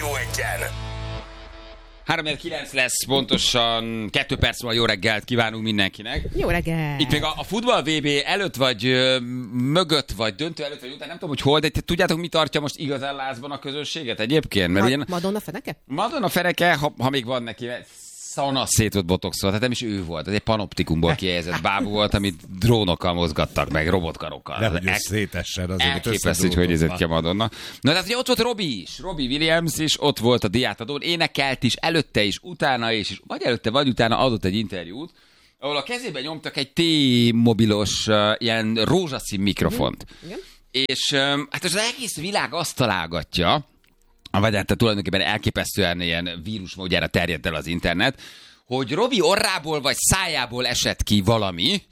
Rádió Egyen. 3-9 lesz, pontosan 2 perc múlva jó reggelt kívánunk mindenkinek. Jó reggelt! Itt még a futball VB előtt vagy mögött vagy döntő előtt vagy után, nem tudom, hogy hol, de tudjátok, mi tartja most igazán lázban a közönséget egyébként? Mert Madonna feneke? Madonna feneke, ha még van neki, szana szét volt botoxolva, tehát nem is ő volt, ez egy panoptikumból kihelyezett bábú volt, amit drónokkal mozgattak meg, robotkarokkal. De hogy szétessen azért. Elképesztő, hogy nézett ki a Madonna. Na, tehát ugye ott volt Robbie is, Robbie Williams is, ott volt a diátadón, énekelt is, előtte is, utána is, és vagy előtte, vagy utána adott egy interjút, ahol a kezében nyomtak egy T-mobilos ilyen rózsaszín mikrofont. És hát az egész világ azt találgatja, vagy hát tulajdonképpen elképesztően ilyen vírusmódjára terjedt el az internet, hogy Robbie orrából vagy szájából esett ki valami.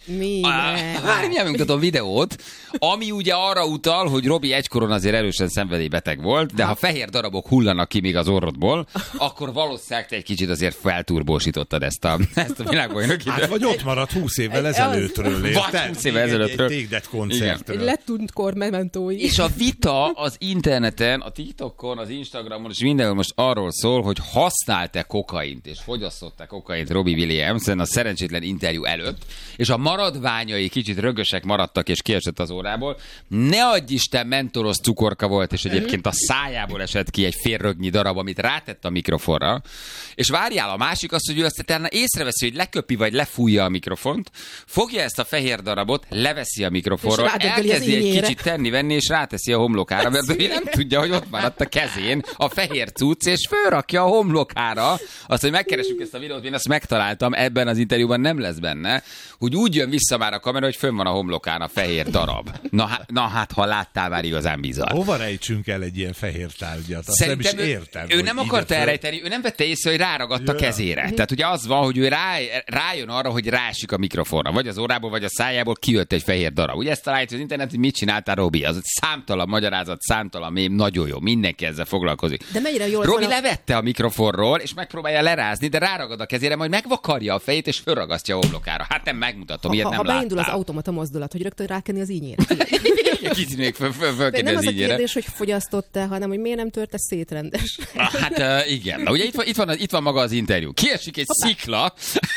Mindjárt megmutatom videót, ami ugye arra utal, hogy Robbie egykoron azért erősen szenvedélybeteg volt, de ha fehér darabok hullanak ki még az orrodból, akkor valószínűleg te egy kicsit azért felturbósítottad ezt a világbajnoki. Hát vagy ott maradt 20 évvel ezelőttről. Vagy 20 évvel ezelőttről. Egy Take That koncertről. Letűnt kor mementói. És a vita az interneten, a TikTokon, az Instagramon, és mindenhol most arról szól, hogy használta kokaint, és fogyasztotta kokaint Robbie Williamson a szerencsétlen interjú előtt, és a maradványai kicsit rögösek maradtak, és kiesett az órából. Ne adj Isten, mentolos cukorka volt, és egyébként a szájából esett ki egy félrögnyi darab, amit rátett a mikrofonra. És várjál, a másik az, hogy ő azt észreveszi, hogy leköpi vagy lefújja a mikrofont, fogja ezt a fehér darabot, leveszi a mikrofonról, elkezdi egy kicsit tenni-venni, és ráteszi a homlokára, mert ő nem tudja, hogy ott maradt a kezén a fehér cucc, és fölrakja a homlokára. Azt, hogy megkeressük ezt a videót, én azt megtaláltam, ebben az interjúban nem lesz benne, hogy úgy jön vissza már a kamera, hogy fönn van a homlokán a fehér darab. Na hát, ha láttál, már igazán bizarr. Hova rejtsünk el egy ilyen fehér tárgyat? Azt szerintem nem is értem. Ő nem akarta elrejteni, ő nem vette észre, hogy ráragadt a kezére. Tehát ugye az van, hogy ő rájön arra, hogy rásik a mikrofonra. Vagy az órából, vagy a szájából kijött egy fehér darab. Ugye ezt találja az internet, hogy mit csináltál, Robbie? Az egy számtalan magyarázat, számtalan mém, nagyon jó. Mindenki ezzel foglalkozik. De mennyire jól Robbie levette a mikrofonról, és megpróbálja lerázni, de ráragad a kezére, majd megvakarja a fejét, és fölragasztja a homlokára. Hát nem megmutatom, ilyet nem láttál. Ha beindul az automata mozdulat, hogy rögtön rákenni az ínyére. Kicsit még fölkenni nem az az a ígyére. kérdés, hogy fogyasztott-e, hanem hogy miért nem törte szét rendes. Hát igen. Na, ugye itt van maga az interjú. Kiesik egy szikla.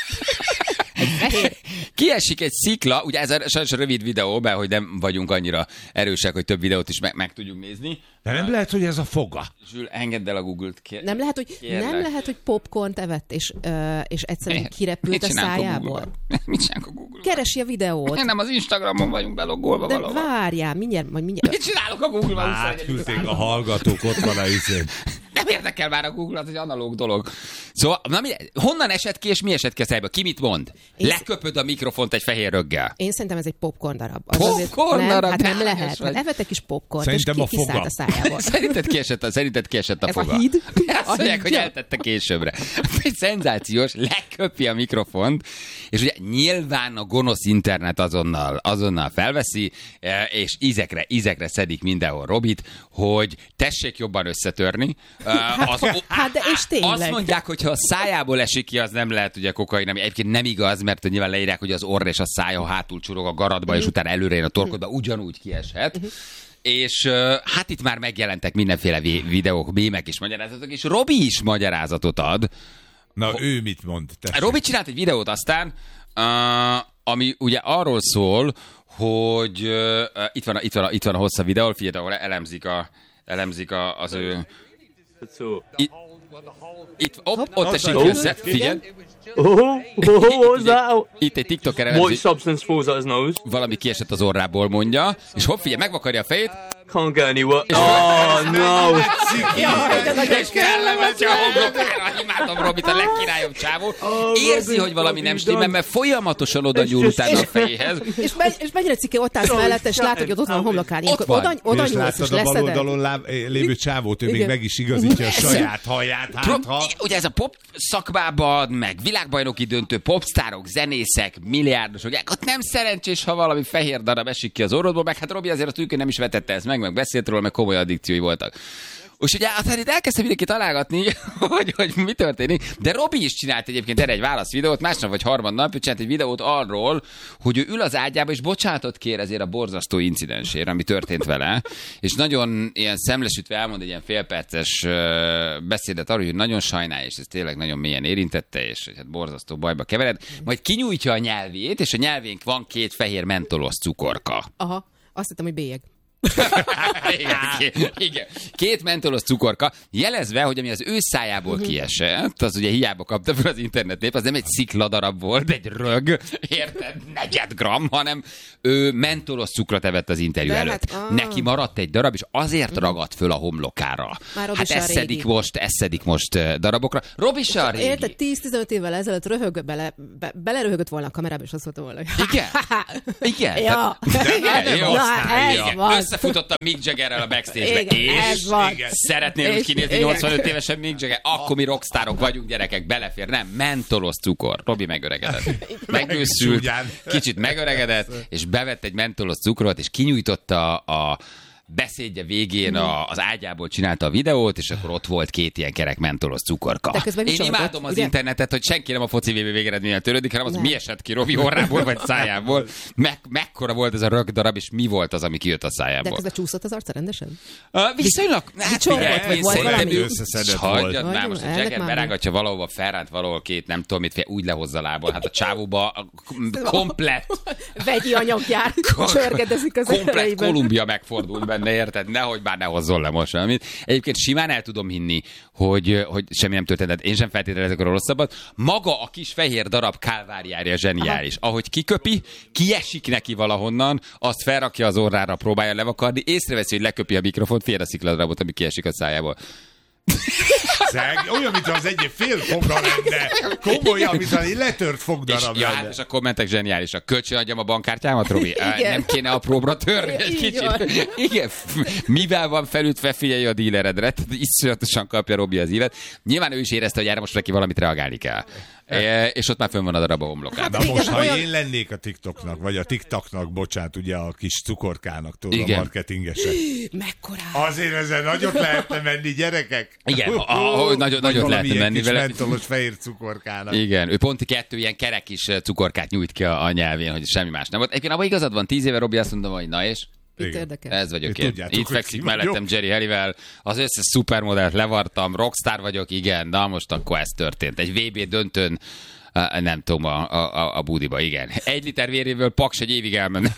Kiesik egy szikla, ugye ez sajnos a rövid videó, mert hogy nem vagyunk annyira erősek, hogy több videót is meg tudjunk nézni. De nem lehet, hogy ez a foga. Zsül, engedd el a Google-t. Nem lehet, hogy popcornt evett, és egyszerűen kirepült a szájából. Mit csinálunk a Google-ban? Keresi a videót. Nem az Instagramon vagyunk belogolva de valahol. Várjál, mindjárt. Mit csinálok a Google-ban? Átküldték a hallgatók, ott van a izén. Nem érdekel már a Google, az egy analóg dolog. Szóval, honnan esett ki, és mi esett ki a szájba? Ki mit mond? Leköpöd a mikrofont egy fehér röggel. Én szerintem ez egy popcorn darab. Popcorn darab? Hát nem lehet. Hát evettek is popcorn, és kiszállt a szájából. Szerinted kiesett a foga? Ez a híd? Azt mondják, hogy eltette későbbre. Egy szenzációs, leköpi a mikrofont, és ugye nyilván a gonosz internet azonnal felveszi, és ízekre szedik mindenhol Robit, hogy tessék jobban összetörni. Hát de és tényleg. Azt mondják, hogy ha a szájából esik ki, az nem lehet ugye kokain, ami egyébként nem igaz, mert nyilván leírják, hogy az orr és a szája hátul csurog a garatba, és utána előre jön a torkodba, ugyanúgy kieshet. És hát itt már megjelentek mindenféle videók, mémek és magyarázatok, és Robbie is magyarázatot ad. Na, ő mit mond? Robbie csinált egy videót aztán, ami ugye arról szól, hogy itt van a hosszabb videó, figyelj, ahol elemzik az ő... Ott esik össze, figyelj. Itt egy TikToker elemzi. Valami kiesett az orrából, mondja, és hopp, figyelj, megvakarja a fejét. Can't get anywhere. Oh, no. És kelleveszi a homlokára. Imádom Robit, a legkirályobb csávó. Érzi, hogy valami nem stimmel, mert folyamatosan oda nyúl utána a fejéhez. És mennyire ciki ott állsz mellett, és látod, hogy ott van a homlokán. Oda nyúlsz, és leszeded. És látod a bal oldalon lévő csávót, ő még meg is igazítja a saját haját. Ugye ez a pop szakmában, meg világbajnoki döntő, popstárok, zenészek, milliárdosok, ott nem szerencsés, ha valami fehér darab esik ki az orrodból, meg hát Robbie azért a tűkön nem is vetette ezt meg beszélt róla, meg komoly addikciói voltak. És ugye aztán itt elkezdtem mindenki találgatni, hogy mi történik, de Robi is csinált egyébként erre egy válaszvideót, másnap vagy harmadnap, ő csinált egy videót arról, hogy ő ül az ágyába, és bocsánatot kér ezért a borzasztó incidensért, ami történt vele, és nagyon ilyen szemlesütve elmond egy ilyen félperces beszédet arról, hogy nagyon sajnálja, és ez tényleg nagyon mélyen érintette, és hát borzasztó bajba kevered, majd kinyújtja a nyelvét, és a nyelvénk van 2 fehér mentolos cukorka. Aha, azt hittem, hogy bélyeg. Igen. 2 mentolos cukorka, jelezve, hogy ami az ő szájából kiesett, az ugye hiába kapta fel az internetnép, az nem egy szikladarab volt, egy rög, érted, 4 gram, hanem ő mentolos cukrot evett az interjú előtt. Neki maradt egy darab, és azért ragadt föl a homlokára. Hát eszedik most darabokra. Robi se a régi. Érted, 10-15 évvel ezelőtt beleröhögött volna a kamerába, és azt mondta volna, hogy... Igen. Ja. Összefutottam Mick Jaggerrel a backstage-be, és szeretnél úgy kinézni 85 évesen Mick Jagger? Akkor mi rockstárok vagyunk, gyerekek, belefér. Nem, mentolos cukor. Robi megöregedett. Megőszült, kicsit megöregedett, és bevett egy mentolos cukrot, és kinyújtotta a beszédje végén az ágyából csinálta a videót, és akkor ott volt 2 ilyen kerek mentolos cukorka. Én imádom az internetet, hogy senki nem a foci VB végeredménnyel törődik, hanem az, mi esett ki Robi orrából vagy szájából. Mekkora volt ez a rögdarab, és mi volt az, ami kijött a szájából. De közben csúszott az arca rendesen? Viszonylag. Összeszedett volt. Hagyjad már, most a Jagger berángatja valahova, felránt valahol 2, nem tudom mit, úgy lehozza lából. Hát a csávóba komplett. Vegyi anyaggyár csörgedezik az komplett Kolumbia megfordult benne, érted? Nehogy bár ne hozzon le most semmit. Egyébként simán el tudom hinni, hogy semmi nem történt. Én sem feltételezek a rosszabbat. Maga a kis fehér darab kálváriája zseniális. Ahogy kiköpi, kiesik neki valahonnan, azt felrakja az orrára, próbálja levakarni, észreveszi, hogy leköpi a mikrofont, fél a szikladarabot, ami kiesik a szájából. Olyan, mintha az egy fél foga lenne. Komolyan, mintha egy letört fogdarab lenne. Hát, és a kommentek zseniálisak. Kölcsönadjam a bankkártyámat, Robi? Nem kéne apróbra törni egy kicsit? Igen. Mivel van felütve, figyelj a díleredre. Iszonyatosan kapja Robi az ívet. Nyilván ő is érezte, hogy erre most neki valamit reagálni kell. És ott már fönn van a darab a homlokán. Na most, ha én lennék a TikToknak, vagy a TikToknak, bocsánat, ugye a kis cukorkának, tudod, a marketingesek. Mekkora? Azért ezzel nagyot lehetne menni, gyerekek. Igen, nagyot lehetne menni vele. Mentolos fehér cukorkának. Igen, ő pont 2 ilyen kerek kis cukorkát nyújt ki a nyelvén, hogy semmi más nem volt. Egyébként abban igazad van, 10 éve Robi azt mondta, hogy na és... Ez vagyok én. Itt fekszik mellettem Jerry Halliwell, az összes szupermodellt levartam, rockstar vagyok, igen, na most akkor ez történt. Egy VB döntőn, nem tudom, a budiba, igen. 1 liter véréből Paks egy évig elmenne.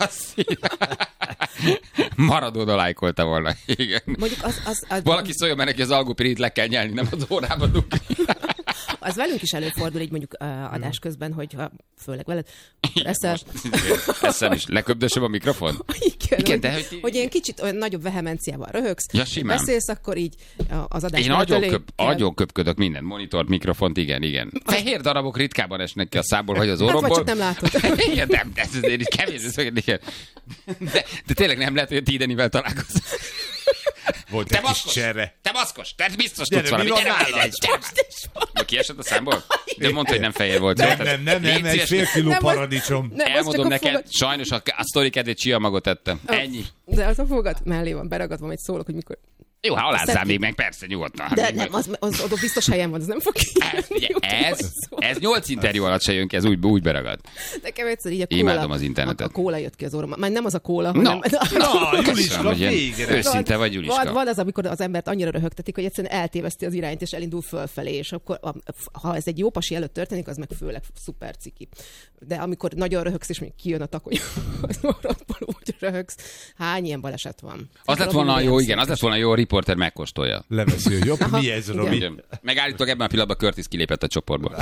Maradona lájkolta volna, igen. Valaki szóljon, mert neki az algopirit le kell nyelni, nem az órába dugni. Az velünk is előfordul, így mondjuk adás közben, hogy főleg veled eszem is. Leköbdösöm a mikrofon? Igen, de hogy ilyen kicsit olyan nagyobb vehemenciával röhögsz, beszélsz, akkor így az adás. Én nagyon köpködök minden monitort, mikrofont, igen. Fehér darabok ritkában esnek ki a szából, vagy az orromból. Hát, vagy csak nem látod. Igen, de ez azért kevés. De tényleg nem lehet, hogy a Tidenivel találkozol. Volt egy kis cserre. Te maszkos, te biztos tudsz valamit. Kiesett a számból? De mondta, hogy nem fehér volt. Nem, egy fél kiló paradicsom. Elmondom neked, sajnos a sztori kedvét csiamagot ettem. Ennyi. De az a fogad mellé van beragadva, majd szólok, hogy mikor... Jó, ha alázzál még meg, persze, nyugodtan. De nem, az oda biztos helyen van, az nem fog ez 8 interjú alatt se jön ki, ez úgy beragad. Nekem egyszer így a kóla. Imádom az internetet. A kóla jött ki az orrom. Már nem az a kóla, hanem... Juliska, végre. Őszinte vagy, Juliska. Van az, amikor az embert annyira röhögtetik, hogy egyszerűen eltéveszti az irányt, és elindul fölfelé, és akkor, ha ez egy jó pasi előtt történik, az meg főleg szuper ciki. De amikor nagyon röhögsz, és még kijön a takony, az maradból úgy röhögsz. Hány ilyen baleset van? Az lett volna jó, igen, az lett volna jó, a riporter megkóstolja. Leveszi, hogy jobb, mi ez, Robi? Megállítok, ebben a pillanatban Curtis kilépett a csoportból.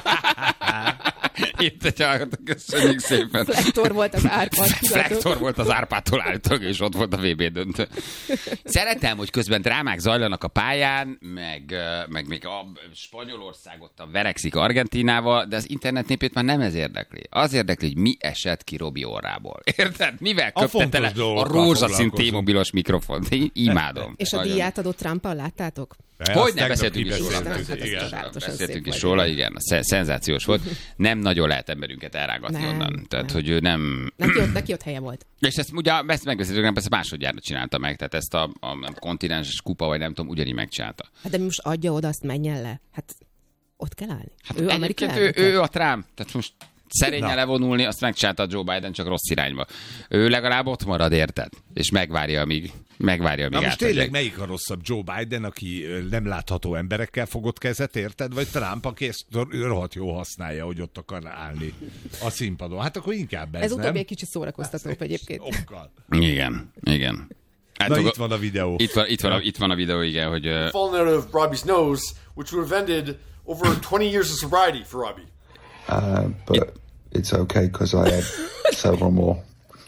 Itt egy hallgatok, köszönjük szépen. Flektor volt az Árpád. Flektor volt az Árpádtól állítok, és ott volt a VB döntő. Szeretem, hogy közben drámák zajlanak a pályán, meg még a Spanyolország ott verekszik Argentínával, de az internet népét már nem ez érdekli. Az érdekli, hogy mi esett ki Robi orrából. Érted? Mivel köpte tele a rózsaszín T-mobilos mikrofont? Én imádom. És a díját adott Trumpal láttátok? Hogy nem beszéltünk is róla. Beszéltünk is róla, igen. Szenzációs volt. Nem nagyon lehet emberünket elrángatni Nem, onnan. Tehát, nem. hogy ő nem... Neki ott helye volt. És ezt ugye, ezt megbeszéltük, nem, ezt másodjára csinálta meg, tehát ezt a kontinenses kupa, vagy nem tudom, ugyanígy megcsinálta. Hát de most adja oda, azt menjen le. Hát ott kell állni. Hát Ő Amerika egyébként elnöke. ő a Trump, tehát most szerényen levonulni, azt megcsinálta Joe Biden, csak rossz irányba. Ő legalább ott marad, érted? És megvárja, amíg Na most átadják. tényleg melyik a rosszabb? Joe Biden, aki nem látható emberekkel fogott kezet, érted? Vagy Trump, aki ezt rohadt jó használja, hogy ott akar állni a színpadon? Hát akkor inkább ez, Ez nem? utóbbi egy kicsit szórakoztatóbb egyébként. Okkal. Igen. Hát Na itt van a videó. Itt van a videó, igen, hogy... fallen out of Robbie's nose, which would have ended over 20 years of sobriety for Robbie. But it's okay because I had several more.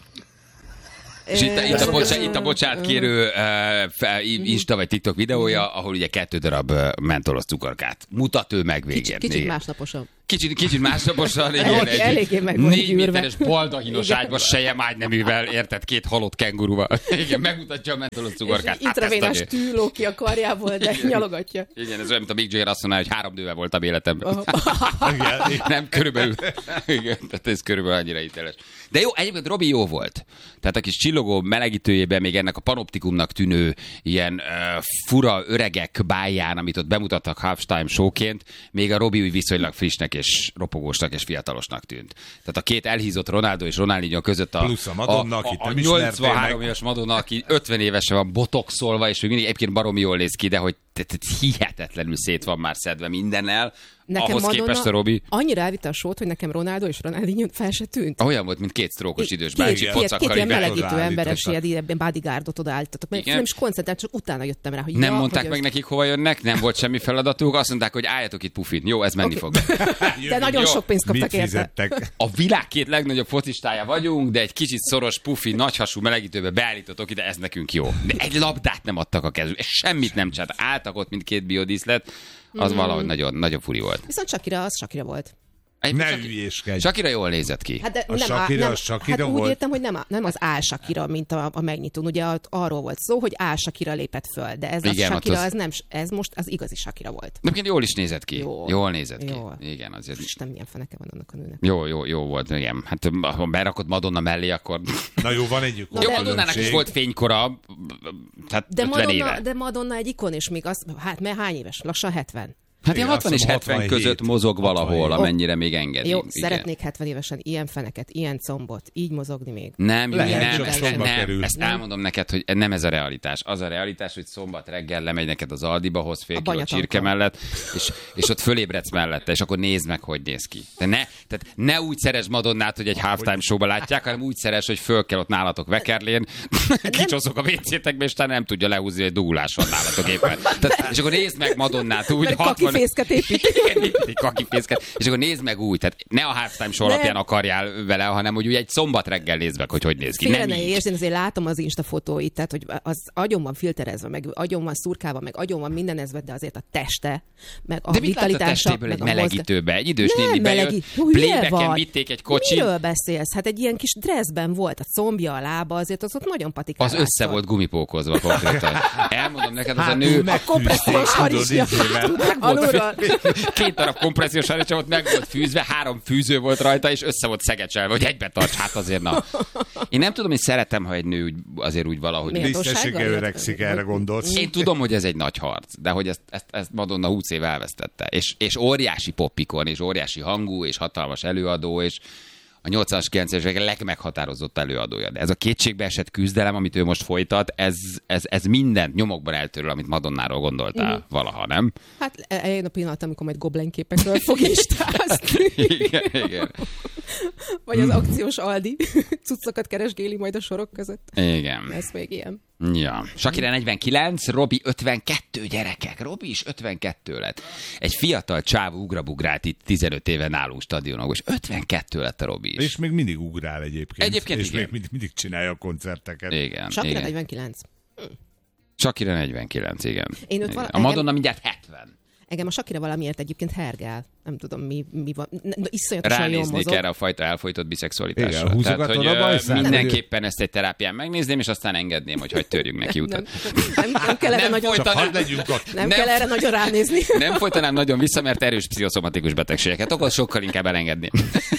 És itt a bocsánat kérő Insta vagy TikTok videója, ahol ugye 2 darab mentolos cukorkát mutat ő meg végén. Kicsit Igen. másnaposan. Kicsit másnaposan, Eléggé meg volt 4 gyűrve. méteres baldahinos ágyba sejem ágyneművel, érted, 2 halott kenguruval. Igen, megmutatja a mentolos cukorkát. És intravénás tű ló ki a karjából, de nyalogatja. Igen, ez olyan, mint a Mick Jagger azt mondaná, hogy 3 nővel voltam életemben. Igen. Nem, körülbelül. Igen, tehát ez körülbelül annyira hiteles. De jó, egyébként Robi jó volt. Tehát a kis csillogó melegítőjében még ennek a panoptikumnak tűnő ilyen fura öregek báján, amit ott bemutattak halftime showként, még a Robi úgy viszonylag frissnek és ropogósnak és fiatalosnak tűnt. Tehát a 2 elhízott Ronaldo és Ronaldinho között Plusz a Madonna, akit nem ismertél 83 meg. éves Madonna, aki 50 évesen van botoxolva, és még mindig egyébként baromi jól néz ki, de hogy hihetetlenül szét van már szedve mindennel. Nekem Ahhoz Madonna képest a Robi annyira elvitte a sót, hogy nekem Ronaldo és Ronaldinho fel se tűnt. olyan volt, mint 2 sztrókos idős bácsi Két pocakkal. ilyen így melegítő odaállítottak. emberes, ilyen bodyguardot odaállítottak. Mert Igen. nem is koncentrált, csak utána jöttem rá, hogy Nem ja, mondták hogy meg nekik, hova jönnek, nem volt semmi feladatuk, azt mondták, hogy álljatok itt pufin. Jó, ez menni fog. De nagyon Jó. sok pénzt kaptak Mit érte. fizettek? A világ 2 legnagyobb focistája vagyunk, de egy kicsit szoros, pufi, nagyhasú melegítőbe beállítotok ide, ez nekünk jó. De egy labdát nem adtak a kezük, semmit nem csinált. Álltak ott, mint 2 biodíszlet, az valahogy nagyon, nagyon furi volt. Viszont Shakira volt. Ne hülyéskedj. Shakira jól nézett ki. Hát de A nem, Shakira, nem, Shakira hát úgy volt? értem, hogy nem az Al Shakira, mint a megnyitón. Ugye arról volt szó, hogy Al Shakira lépett föl, de ez Igen, a ott Shakira, az- ez nem, ez most az igazi Shakira volt. De egyébként jól is nézett ki. Jól. Jól nézett ki. Jól. Igen, azért. Isten, milyen feneke van annak a nőnek. Jó volt, igen. Hát ha berakod Madonna mellé, akkor... Na jó, van egy Jó, Madonnának is volt fénykora, tehát 50 éve. De Madonna egy ikon, és még az, hát mert hány éves? Lassan 70. Hát Igen, ilyen 60 és azt hiszem 70 között 67. mozog valahol, 67. amennyire még engedi. Jó, Igen. szeretnék 70 évesen ilyen feneket, ilyen combot, így mozogni még. Nem, Lehet, nem, csak ezt, sokba nem, kerül. ezt elmondom neked, hogy nem ez a realitás. Az a realitás, hogy szombat reggel lemegy neked az Aldiba, hoz fél A kiló banyatanka. csirke mellett, és ott fölébredsz mellette, és akkor nézd meg, hogy néz ki. Tehát ne úgy szeres Madonnát, hogy egy halftime showba látják, hanem úgy szeres, hogy föl kell ott nálatok vekerlén, kicsoszok a WC-tekbe, és te nem tudja lehúzni, hogy dugulás van nálatok éppen. Tehát, és akkor nézd meg Madonnát úgy, Mert kakifészket épít. Igen, egy kakifészket. És akkor nézd meg úgy, tehát ne a halftime show alapján akarjál vele, hanem hogy úgy egy szombat reggel nézd meg, hogy néz ki. Félre Nem ne így. értsd, én azért látom az Insta fotóit, tehát hogy az agyon van filterezve, meg agyon van szurkálva, meg agyon van mindenezve, de azért a teste, meg a De mit látsz a vitalitása, testéből meg egy a melegítőbe? Egy idős Nem néni bejött, melegít. Hülye playbacken vagy. vitték egy kocsit, Miről beszélsz? Hát egy ilyen kis dresszben volt, a combja, a lába, azért az ott nagyon patikán az össze látszott. volt gumipókozva konkrétan. Elmondom neked, az a Hát nő A kompressziós harisnya. Alulról. 2 darab kompressziós harisnya ott meg volt fűzve, 3 fűző volt rajta, és össze volt szegecselve, hogy egybe tarts, hát azért na. Én nem tudom, hogy szeretem, ha egy nő azért úgy valahogy... Miért? Tisztességgel öregszik, erre gondolsz. Én tudom, hogy ez egy nagy harc, de hogy ezt Madonna 20 év elvesztette. És óriási popikon, és óriási hangú, és hatalmas előadó, és a 80-as, 90-es évek legmeghatározott előadója. De ez a kétségbeesett küzdelem, amit ő most folytat, ez mindent nyomokban eltöröl, amit Madonnáról gondoltál valaha, nem? Hát eljön a pillanat, amikor majd Goblen képekről fog istázni. Igen. Vagy az akciós Aldi cuccokat keresgéli majd a sorok között. Igen. Ez még ilyen. Ja. Shakira 49, Robi 52 gyerekek. Robi is 52 lett. Egy fiatal csávó ugrabugrált itt 15 éve nálunk stadionok, és 52 lett a Robi is. És még mindig ugrál egyébként. Egyébként és igen. még mindig csinálja a koncerteket. Igen. Shakira igen. 49. Shakira 49, igen. Én őt Igen. vala- A Madonna mindjárt 70. Engem a Shakira valamiért egyébként hergel. Nem tudom, mi van. Iszonyatosan jól Ránéznék mozog. erre a fajta elfojtott biszexualitásra. Igen, húzogatod Tehát, a bajszát, hogy mindenképpen ezt egy terápián megnézném, és aztán engedném, hogy hagy törjünk neki utat. Nem kell erre Nem nagyon... Csak hadd legyünk ott. Nem kell erre nagyon ránézni. Nem folytanám nagyon vissza, mert erős pszichoszomatikus betegségeket okoz, sokkal inkább elengedném.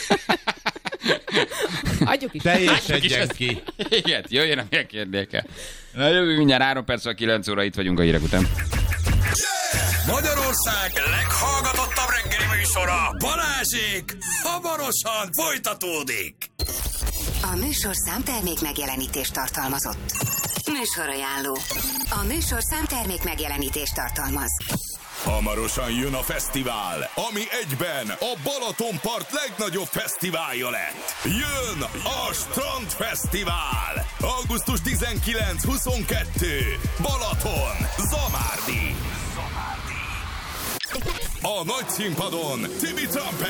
Adjuk is. Teljesedjen ki. Igen, jöjjön a megkérdéke. Na jövő mindjárt 3 perc, 9 óra, itt vagyunk a hírek után. Magyarország leghallgatottabb reggeli műsora, Balázsék, hamarosan folytatódik. A műsorszám termék megjelenítést tartalmazott. Műsorajánló. A műsorszám termék megjelenítést tartalmaz. Hamarosan jön a fesztivál, ami egyben a Balatonpart legnagyobb fesztiválja lett. Jön a Strandfesztivál! Augusztus 19-22. Balaton, Zamárdi. A nagy színpadon Tibi Trumpet.